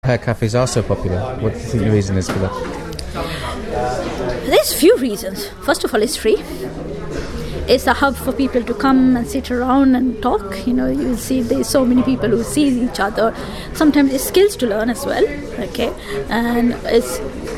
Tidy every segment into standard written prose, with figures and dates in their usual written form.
hair cafes are so popular? What do you think the reason is for that? There's few reasons. First of all, it's free. It's a hub for people to come and sit around and talk. You see there's so many people who see each other. Sometimes it's skills to learn as well. Okay, and it's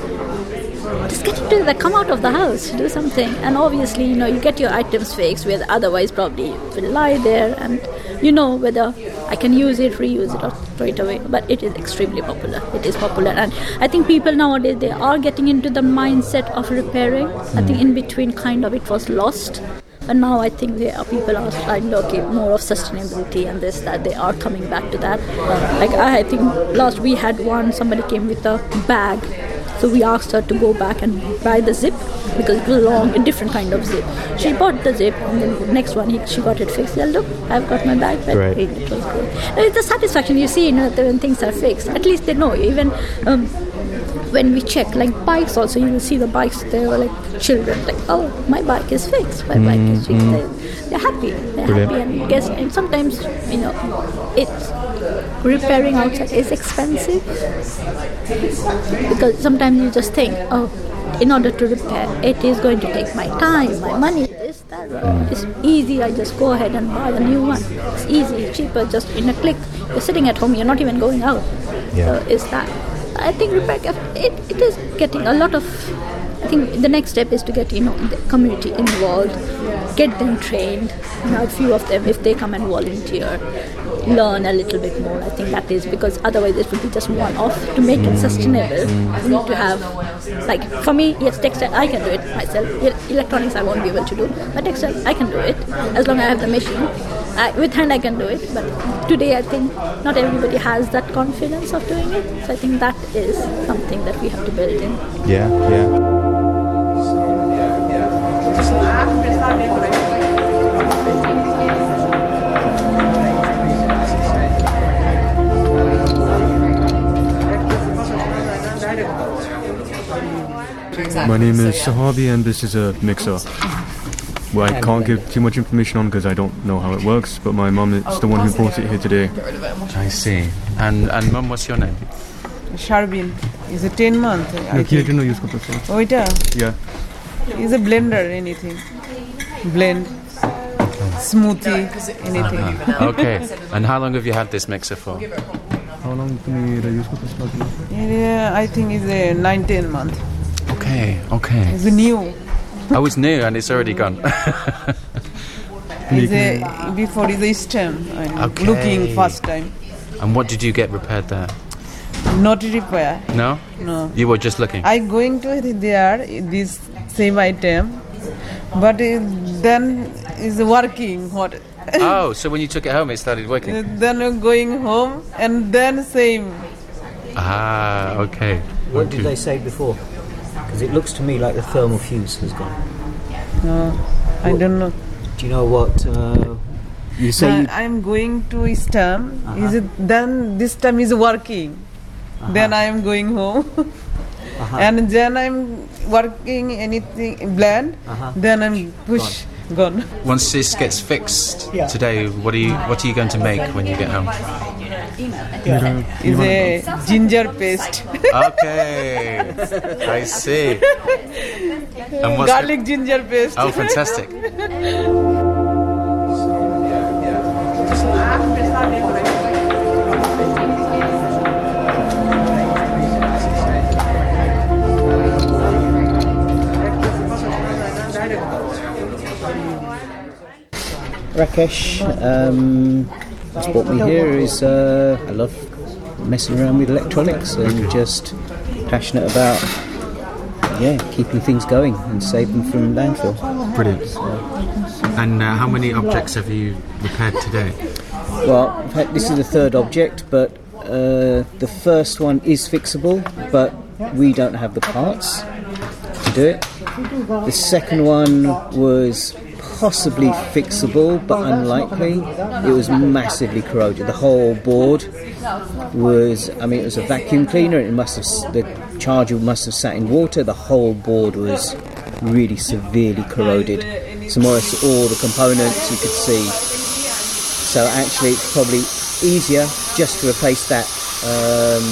just getting to come out of the house, do something. And obviously, you get your items fixed where otherwise probably will lie there, and whether I can use it, reuse it, or throw it away. But it is extremely popular. It is popular, and I think people nowadays, they are getting into the mindset of repairing. I think in between it was lost. And now I think people are starting to look at more of sustainability and that they are coming back to that. I think last we had somebody came with a bag. So we asked her to go back and buy the zip because it was a different kind of zip. She bought the zip, and then the next one she got it fixed. Said, look, I've got my bag back. Right. It was good. It's the satisfaction you see when things are fixed. At least they know. Even when we check, bikes also, you will see the bikes, they were children, oh, my bike is fixed, my bike is fixed. They're happy. Brilliant. Happy, and sometimes, it's repairing outside is expensive because sometimes you just think, oh, in order to repair, it is going to take my time, my money, this, that. It's easy, I just go ahead and buy a new one. It's easy, cheaper, just in a click. You're sitting at home, you're not even going out. Yeah. So it's that. I think repair, it is getting a lot of. I think the next step is to get the community involved, get them trained. A few of them, if they come and volunteer, learn a little bit more. I think that is because otherwise it would be just one-off. To make it sustainable, you need to have, for me, yes, textile I can do it myself. Electronics I won't be able to do, but textile I can do it as long as I have the machine. With hand I can do it, but today I think not everybody has that confidence of doing it. So I think that is something that we have to build in. Yeah. My name is Sahabi and this is a mixer. Well, I can't give too much information on because I don't know how it works, but my mum is the one who brought it here today. I see. And mum, what's your name? Sharbin. It's a 10 month. Oita? Yeah. It's a blender, anything. Blend. Smoothie, anything. Okay. And how long have you had this mixer for? How long can you use it? Yeah, I think it's a 9-10 month. Okay. It's new. Oh, it's new and it's already gone. Before is a stem. I'm Okay. looking first time. And what did you get repaired there? Not repair. No? No. You were just looking? I going to there, this same item, but then is working. What? Oh, so when you took it home it started working? Then I'm going home and then same. Ah, okay. What did they say before? Because it looks to me like the thermal fuse has gone. No, I don't know. Do you know what you say? I'm going to stem. Is it then this time is working? Then I am going home, and then I'm working anything blend. Then I'm push gone. Once this gets fixed today, what are you going to make when you get home? Is a ginger paste. Okay, I see. And what's Garlic ginger paste. Oh, fantastic. Rakesh, what's brought me here is I love messing around with electronics and just passionate about keeping things going and saving them from landfill. Brilliant. And how many objects have you repaired today? Well, in fact, this is the third object, but the first one is fixable, but we don't have the parts to do it. The second one was possibly fixable, but unlikely. It was massively corroded. The whole board was, it was a vacuum cleaner. The charger must have sat in water. The whole board was really severely corroded. So more or less all the components you could see. So actually it's probably easier just to replace that